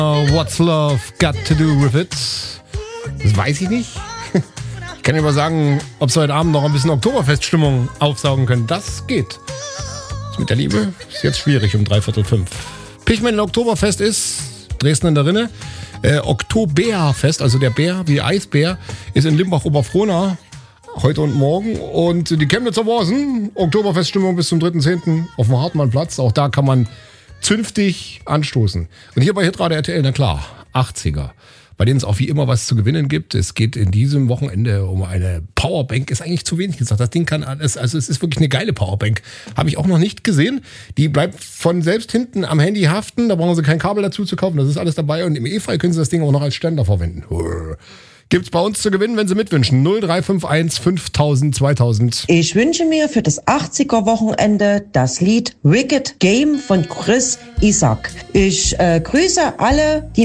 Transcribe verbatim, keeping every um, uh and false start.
What's Love Got to Do with It? Das weiß ich nicht. Ich kann dir mal sagen, ob Sie heute Abend noch ein bisschen Oktoberfeststimmung aufsaugen können. Das geht. Das mit der Liebe ist jetzt schwierig um dreiviertel fünf. Pichmann Oktoberfest ist Dresden in der Rinne. Äh, Oktoberfest, also der Bär wie Eisbär, ist in Limbach-Oberfrohna heute und morgen. Und die Chemnitzer Borsen, Oktoberfeststimmung bis zum dritten zehnten auf dem Hartmannplatz. Auch da kann man zünftig anstoßen. Und hier bei Hitradio R T L, na klar, achtziger. Bei denen es auch wie immer was zu gewinnen gibt. Es geht in diesem Wochenende um eine Powerbank. Ist eigentlich zu wenig gesagt. Das Ding kann alles. Also es ist wirklich eine geile Powerbank. Habe ich auch noch nicht gesehen. Die bleibt von selbst hinten am Handy haften. Da brauchen Sie kein Kabel dazu zu kaufen. Das ist alles dabei. Und im E-Fall können Sie das Ding auch noch als Ständer verwenden. Gibt's bei uns zu gewinnen, wenn Sie mitwünschen. null drei fünf eins fünftausend zweitausend. Ich wünsche mir für das achtziger-Wochenende das Lied Wicked Game von Chris Isaak. Ich äh, grüße alle, die